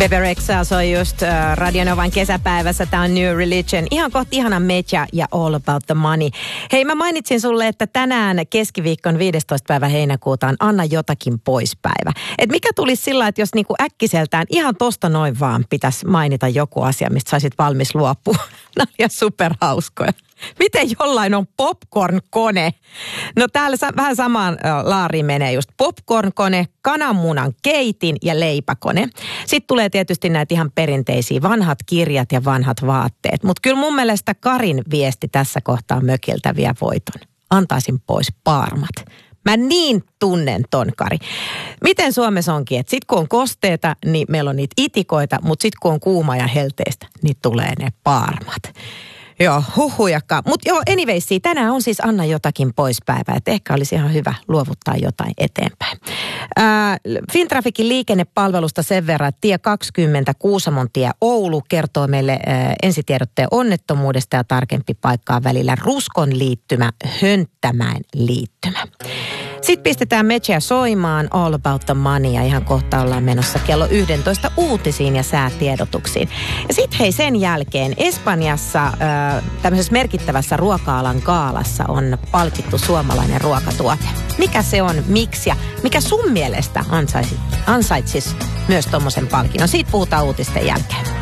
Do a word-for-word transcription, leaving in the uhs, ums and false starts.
Bebe Rexha soi just uh, Radio Novan kesäpäivässä. Tää on New Religion. Ihan kohta ihana Meja ja All About the Money. Hei, mä mainitsin sulle, että tänään keskiviikkon viidestoista päivä heinäkuuta on Anna jotakin poispäivä. Et mikä tulisi sillä, että jos niinku äkkiseltään ihan tosta noin vaan pitäisi mainita joku asia, mistä saisit valmis luopua. Nämä on ihan superhauskoja. Miten jollain on popcorn-kone? No täällä vähän samaan laariin menee just popcorn-kone, kananmunan keitin ja leipäkone. Sitten tulee tietysti näitä ihan perinteisiä vanhat kirjat ja vanhat vaatteet. Mutta kyllä mun mielestä Karin viesti tässä kohtaa mökiltä vie voiton. Antaisin pois paarmat. Mä niin tunnen ton, Kari. Miten Suomessa onkin, että sit kun on kosteeta, niin meillä on niitä itikoita, mutta sit kun on kuuma ja helteistä, niin tulee ne paarmat. Joo, huhujakka. Mutta joo, anyways, tänään on siis Anna jotakin poispäivää, että ehkä olisi ihan hyvä luovuttaa jotain eteenpäin. Ää, Fintrafikin liikennepalvelusta sen verran, että tie kaksikymmentä Kuusamon tie Oulu kertoo meille ää, ensitiedotteen onnettomuudesta ja tarkempi paikkaa välillä Ruskon liittymä, Hönttämäen liittymä. Sitten pistetään Meja soimaan All About the Money ja ihan kohta ollaan menossa kello yksitoista uutisiin ja säätiedotuksiin. Ja sitten hei sen jälkeen Espanjassa äh, tämmöisessä merkittävässä ruoka-alan gaalassa on palkittu suomalainen ruokatuote. Mikä se on, miksi ja mikä sun mielestä ansaitsisi, ansaitsisi myös tommosen palkinnon? Siitä puhutaan uutisten jälkeen.